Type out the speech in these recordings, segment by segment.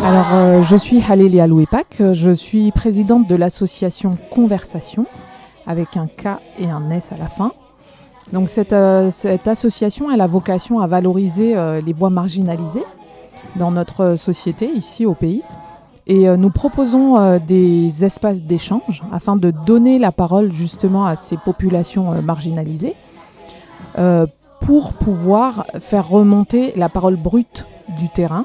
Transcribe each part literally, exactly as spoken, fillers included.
Alors, euh, je suis Halélia Louépac, je suis présidente de l'association Conversation, avec un K et un S à la fin. Donc, cette, euh, cette association, elle a vocation à valoriser euh, les voix marginalisées dans notre société, ici au pays. Et euh, nous proposons euh, des espaces d'échange afin de donner la parole justement à ces populations euh, marginalisées euh, pour pouvoir faire remonter la parole brute du terrain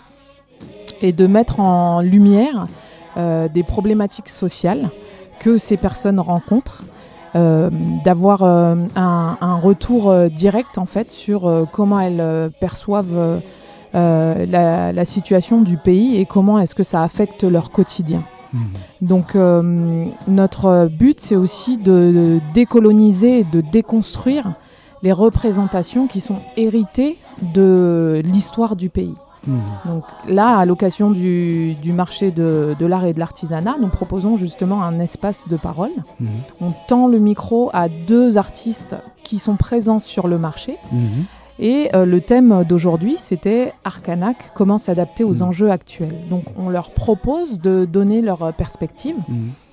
et de mettre en lumière euh, des problématiques sociales que ces personnes rencontrent, euh, d'avoir euh, un, un retour euh, direct en fait sur euh, comment elles euh, perçoivent euh, euh, la, la situation du pays et comment est-ce que ça affecte leur quotidien. Mmh. Donc euh, notre but, c'est aussi de, de décoloniser et de déconstruire les représentations qui sont héritées de l'histoire du pays. Mmh. Donc là, à l'occasion du, du marché de, de l'art et de l'artisanat, nous proposons justement un espace de parole. Mmh. On tend le micro à deux artistes qui sont présents sur le marché. Mmh. Et euh, le thème d'aujourd'hui, c'était Arcanac, comment s'adapter aux mmh. enjeux actuels. Donc on leur propose de donner leur perspective mmh.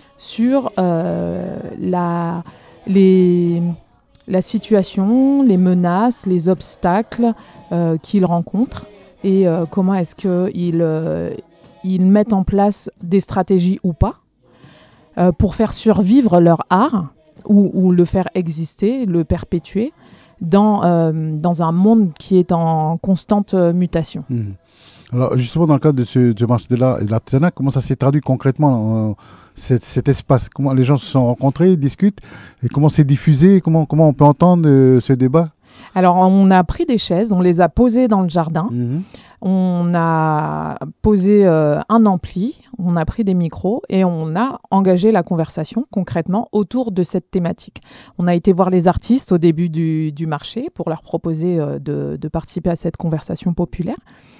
sur euh, la, les, la situation, les menaces, les obstacles euh, qu'ils rencontrent. Et euh, comment est-ce qu'ils euh, ils mettent en place des stratégies ou pas euh, pour faire survivre leur art ou, ou le faire exister, le perpétuer dans, euh, dans un monde qui est en constante euh, mutation. Mmh. Alors justement, dans le cadre de ce, de ce marché de l'art et de l'artisanat, comment ça s'est traduit concrètement euh, cet, cet espace? Comment les gens se sont rencontrés, discutent, et comment c'est diffusé? Comment, comment on peut entendre euh, ce débat? Alors, on a pris des chaises, on les a posées dans le jardin. Mmh. On a posé euh, un ampli, on a pris des micros et on a engagé la conversation concrètement autour de cette thématique. On a été voir les artistes au début du, du marché pour leur proposer euh, de, de participer à cette conversation populaire.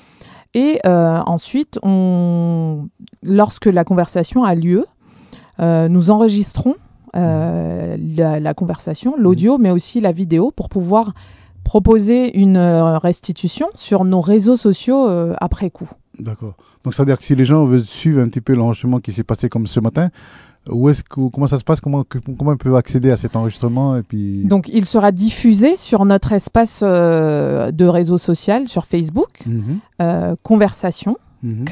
Et euh, ensuite, on, lorsque la conversation a lieu, euh, nous enregistrons euh, la, la conversation, l'audio, mais aussi la vidéo pour pouvoir proposer une restitution sur nos réseaux sociaux euh, après coup. D'accord. Donc, ça veut dire que si les gens veulent suivre un petit peu l'enregistrement qui s'est passé comme ce matin, où est-ce que, comment ça se passe? Comment, comment ils peuvent accéder à cet enregistrement et puis... Donc, il sera diffusé sur notre espace euh, de réseau social sur Facebook, mmh. euh, Conversation, mmh.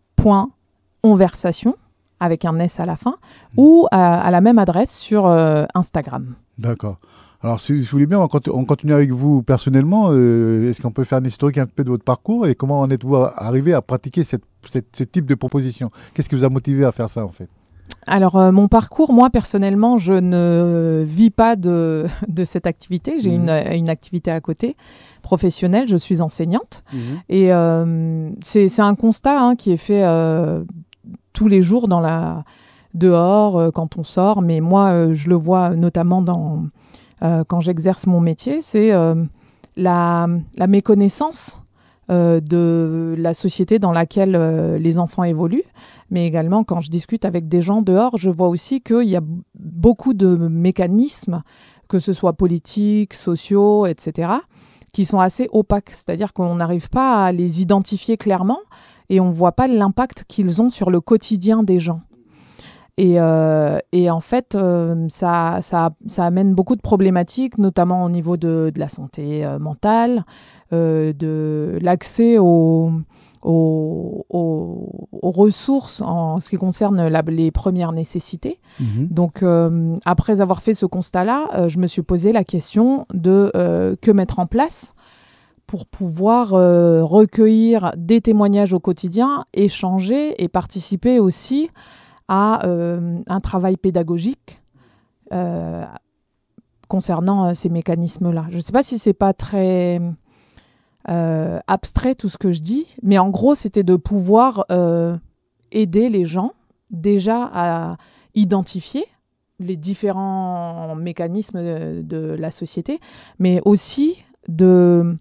k.onversation, avec un S à la fin, mmh. ou à, à la même adresse sur euh, Instagram. D'accord. Alors, si vous voulez bien, on continue avec vous personnellement. Euh, est-ce qu'on peut faire un historique un peu de votre parcours et comment en êtes-vous arrivé à pratiquer cette, cette, ce type de proposition? Qu'est-ce qui vous a motivé à faire ça, en fait? Alors, euh, mon parcours, moi, personnellement, je ne vis pas de, de cette activité. J'ai mmh. une, une activité à côté, professionnelle. Je suis enseignante. Mmh. Et euh, c'est, c'est un constat hein, qui est fait euh, tous les jours dans la, dehors, euh, quand on sort. Mais moi, euh, je le vois notamment dans... Euh, quand j'exerce mon métier, c'est euh, la, la méconnaissance euh, de la société dans laquelle euh, les enfants évoluent. Mais également, quand je discute avec des gens dehors, je vois aussi qu'il y a beaucoup de mécanismes, que ce soit politiques, sociaux, et cetera, qui sont assez opaques. C'est-à-dire qu'on n'arrive pas à les identifier clairement et on ne voit pas l'impact qu'ils ont sur le quotidien des gens. Et, euh, et en fait, euh, ça, ça, ça amène beaucoup de problématiques, notamment au niveau de, de la santé euh, mentale, euh, de l'accès aux, aux, aux, aux ressources en ce qui concerne la, les premières nécessités. Mmh. Donc, euh, après avoir fait ce constat-là, euh, je me suis posé la question de euh, que mettre en place pour pouvoir euh, recueillir des témoignages au quotidien, échanger et participer aussi à euh, un travail pédagogique euh, concernant euh, ces mécanismes-là. Je ne sais pas si ce n'est pas très euh, abstrait tout ce que je dis, mais en gros, c'était de pouvoir euh, aider les gens déjà à identifier les différents mécanismes de, de la société, mais aussi de,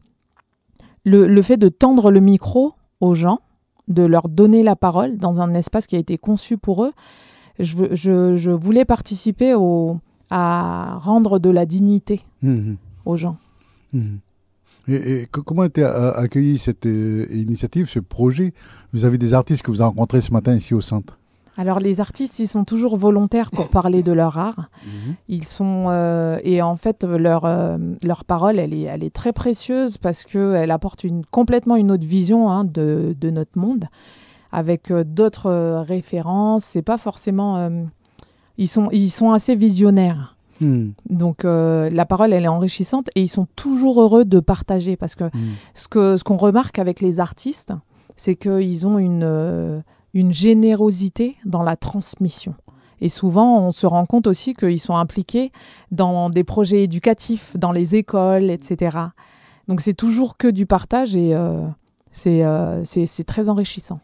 le, le fait de tendre le micro aux gens, de leur donner la parole dans un espace qui a été conçu pour eux. Je, je, je voulais participer au, à rendre de la dignité mmh. aux gens. Mmh. Et, et que, comment a été euh, accueillie cette euh, initiative, ce projet vis-à-vis des artistes que vous avez rencontrés ce matin ici au centre? Alors les artistes, ils sont toujours volontaires pour parler de leur art. Mhm. Ils sont euh, et en fait leur euh, leur parole, elle est elle est très précieuse parce que elle apporte une complètement une autre vision hein, de de notre monde avec euh, d'autres euh, références. C'est pas forcément euh, ils sont ils sont assez visionnaires. Mhm. Donc euh, la parole, elle est enrichissante et ils sont toujours heureux de partager parce que Mhm. ce que ce qu'on remarque avec les artistes, c'est qu'ils ont une euh, une générosité dans la transmission. Et souvent, on se rend compte aussi qu'ils sont impliqués dans des projets éducatifs, dans les écoles, et cetera. Donc c'est toujours que du partage et euh, c'est, euh, c'est, c'est très enrichissant.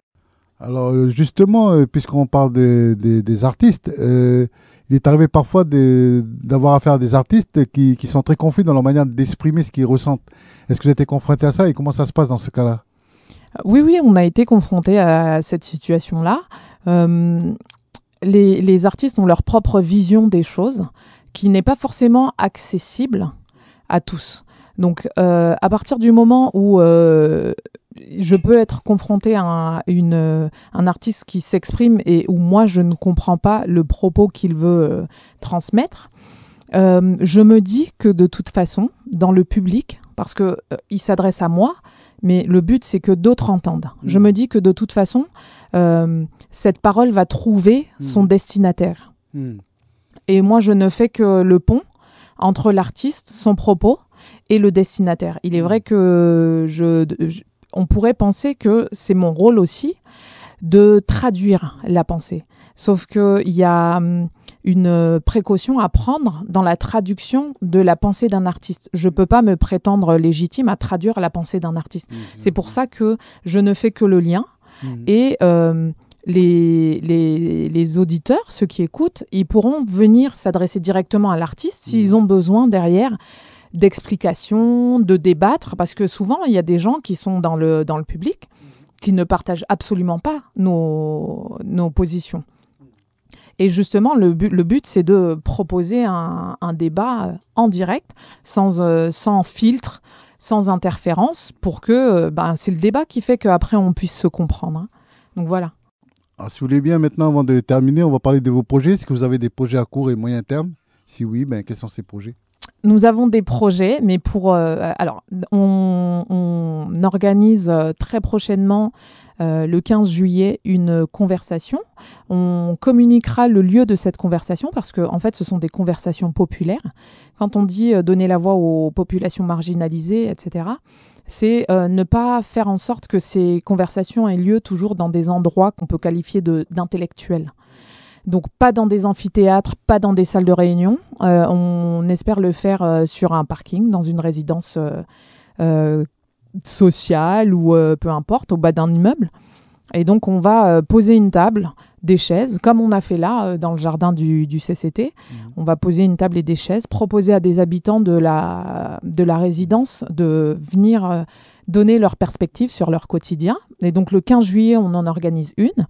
Alors euh, justement, euh, puisqu'on parle des, des, des artistes, euh, il est arrivé parfois de- d'avoir affaire à des artistes qui, qui sont très confus dans leur manière d'exprimer ce qu'ils ressentent. Est-ce que vous êtes confronté à ça et comment ça se passe dans ce cas-là? Oui, oui, on a été confrontés à cette situation-là. Euh, les, les artistes ont leur propre vision des choses qui n'est pas forcément accessible à tous. Donc, euh, à partir du moment où euh, je peux être confrontée à un, une, euh, un artiste qui s'exprime et où moi, je ne comprends pas le propos qu'il veut euh, transmettre, euh, je me dis que de toute façon, dans le public, parce qu'il euh, il s'adresse à moi, mais le but, c'est que d'autres entendent. Mmh. Je me dis que de toute façon, euh, cette parole va trouver mmh. son destinataire. Mmh. Et moi, je ne fais que le pont entre l'artiste, son propos, et le destinataire. Il est vrai que je, je, on pourrait penser que c'est mon rôle aussi de traduire la pensée. Sauf qu'il y a une précaution à prendre dans la traduction de la pensée d'un artiste. Je ne peux pas me prétendre légitime à traduire la pensée d'un artiste. Mmh. C'est pour ça que je ne fais que le lien. Mmh. Et euh, les, les, les auditeurs, ceux qui écoutent, ils pourront venir s'adresser directement à l'artiste mmh. s'ils ont besoin derrière d'explications, de débattre, parce que souvent, il y a des gens qui sont dans le, dans le public qui ne partagent absolument pas nos, nos positions. Et justement, le but, le but c'est de proposer un, un débat en direct, sans, euh, sans filtre, sans interférence, pour que euh, ben, c'est le débat qui fait qu'après, on puisse se comprendre. Hein. Donc voilà. Alors, si vous voulez bien, maintenant, avant de terminer, on va parler de vos projets. Est-ce que vous avez des projets à court et moyen terme? Si oui, ben, quels sont ces projets? Nous avons des projets, mais pour... Euh, alors, on, on organise euh, très prochainement, euh, le quinze juillet, une conversation. On communiquera le lieu de cette conversation parce que, en fait, ce sont des conversations populaires. Quand on dit euh, donner la voix aux populations marginalisées, et cetera, c'est euh, ne pas faire en sorte que ces conversations aient lieu toujours dans des endroits qu'on peut qualifier de, d'intellectuels. Donc pas dans des amphithéâtres, pas dans des salles de réunion. Euh, on espère le faire euh, sur un parking, dans une résidence euh, euh, sociale ou euh, peu importe, au bas d'un immeuble. Et donc on va euh, poser une table, des chaises, comme on a fait là euh, dans le jardin du, du C C T. Mmh. On va poser une table et des chaises, proposer à des habitants de la, de la résidence de venir euh, donner leur perspective sur leur quotidien. Et donc le quinze juillet, on en organise une.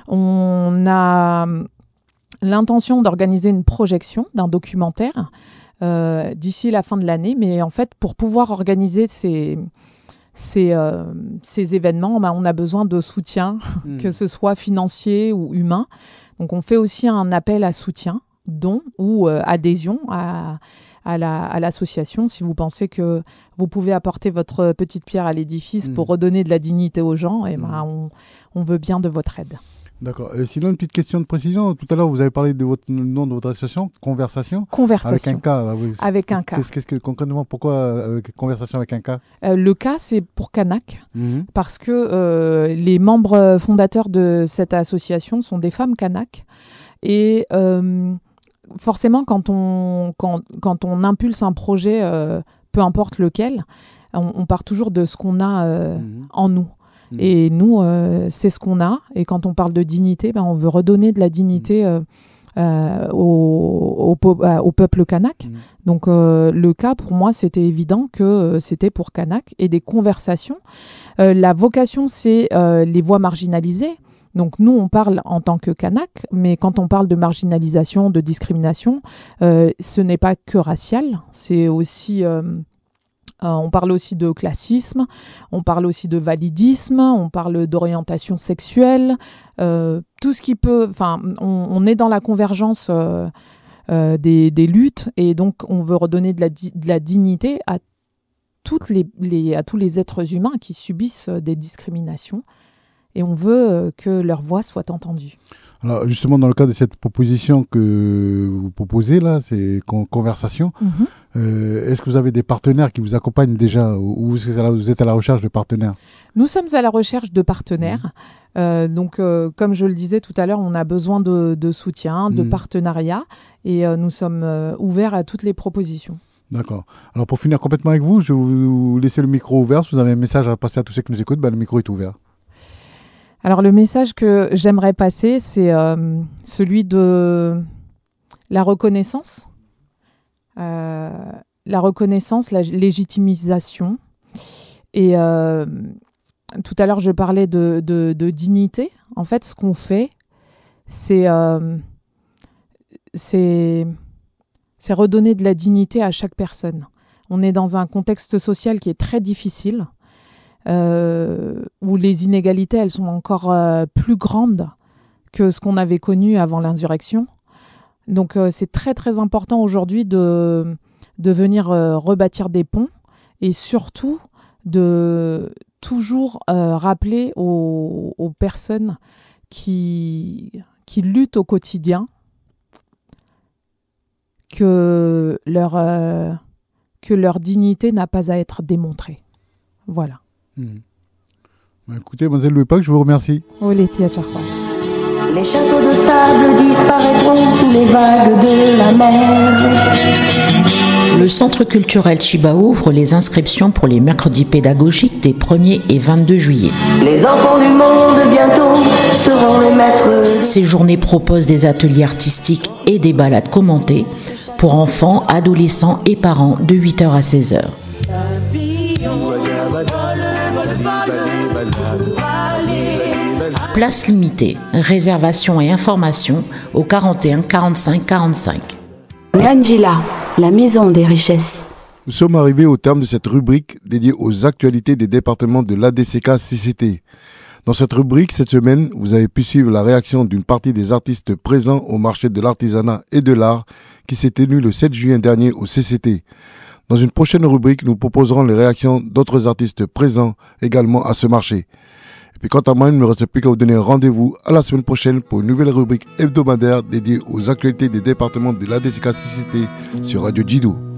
On a l'intention d'organiser une projection d'un documentaire euh, d'ici la fin de l'année. Mais en fait, pour pouvoir organiser ces, ces, euh, ces événements, ben, on a besoin de soutien, mmh. que ce soit financier ou humain. Donc, on fait aussi un appel à soutien, don ou euh, adhésion à, à, la, à l'association. Si vous pensez que vous pouvez apporter votre petite pierre à l'édifice mmh. pour redonner de la dignité aux gens, et ben, mmh. on, on veut bien de votre aide. D'accord. Et sinon, une petite question de précision. Tout à l'heure, vous avez parlé de votre le nom de votre association, Conversation. Conversation. Avec un K. Là, oui. Avec un K. Qu'est-ce, qu'est-ce que concrètement, pourquoi euh, Conversation avec un K? euh, Le K, c'est pour Kanak, mmh. parce que euh, les membres fondateurs de cette association sont des femmes Kanak. Et euh, forcément, quand on, quand, quand on impulse un projet, euh, peu importe lequel, on, on part toujours de ce qu'on a euh, mmh. en nous. Et nous, euh, c'est ce qu'on a. Et quand on parle de dignité, ben, on veut redonner de la dignité euh, euh, au, au, au peuple kanak. Mmh. Donc euh, le cas, pour moi, c'était évident que euh, c'était pour Kanak. Et des conversations. Euh, la vocation, c'est euh, les voix marginalisées. Donc nous, on parle en tant que Kanak, mais quand on parle de marginalisation, de discrimination, euh, ce n'est pas que racial, c'est aussi... Euh, Euh, on parle aussi de classisme, on parle aussi de validisme, on parle d'orientation sexuelle, euh, tout ce qui peut... Enfin, on, on est dans la convergence euh, euh, des, des luttes, et donc on veut redonner de la, di- de la dignité à, toutes les, les, à tous les êtres humains qui subissent des discriminations, et on veut euh, que leur voix soit entendue. Alors justement, dans le cadre de cette proposition que vous proposez là, c'est con- conversation, Mm-hmm. euh, est-ce que vous avez des partenaires qui vous accompagnent déjà, ou vous êtes à la, vous êtes à la recherche de partenaires? Nous sommes à la recherche de partenaires. Mmh. Euh, donc, euh, comme je le disais tout à l'heure, on a besoin de, de soutien, de Mmh. partenariat, et euh, nous sommes euh, ouverts à toutes les propositions. D'accord. Alors pour finir complètement avec vous, je vais vous laisser le micro ouvert. Si vous avez un message à passer à tous ceux qui nous écoutent, ben, le micro est ouvert. Alors, le message que j'aimerais passer, c'est euh, celui de la reconnaissance. Euh, la reconnaissance, la légitimisation. Et euh, tout à l'heure, je parlais de, de, de dignité. En fait, ce qu'on fait, c'est, euh, c'est, c'est redonner de la dignité à chaque personne. On est dans un contexte social qui est très difficile, euh, où les inégalités, elles sont encore euh, plus grandes que ce qu'on avait connu avant l'insurrection. Donc, euh, c'est très, très important aujourd'hui de, de venir euh, rebâtir des ponts, et surtout de toujours euh, rappeler aux, aux personnes qui, qui luttent au quotidien que leur, euh, que leur dignité n'a pas à être démontrée. Voilà. Mmh. Ben, écoutez, mademoiselle Louis-Pac, je vous remercie. Les châteaux de sable disparaîtront sous les vagues de la mer. Le Centre culturel Chiba ouvre les inscriptions pour les mercredis pédagogiques des premier et vingt-deux juillet. Les enfants du monde bientôt seront les maîtres. Ces journées proposent des ateliers artistiques et des balades commentées pour enfants, adolescents et parents de huit heures à seize heures. Place limitée, réservation et information au quarante et un quarante-cinq quarante-cinq. Ngandjila, la maison des richesses. Nous sommes arrivés au terme de cette rubrique dédiée aux actualités des départements de l'A D C K C C T. Dans cette rubrique, cette semaine, vous avez pu suivre la réaction d'une partie des artistes présents au marché de l'artisanat et de l'art qui s'est tenu le sept juin dernier au C C T. Dans une prochaine rubrique, nous proposerons les réactions d'autres artistes présents également à ce marché. Et puis quant à moi, il ne me reste plus qu'à vous donner rendez-vous à la semaine prochaine pour une nouvelle rubrique hebdomadaire dédiée aux actualités des départements de l'A D C K C C T sur Radio Djidou.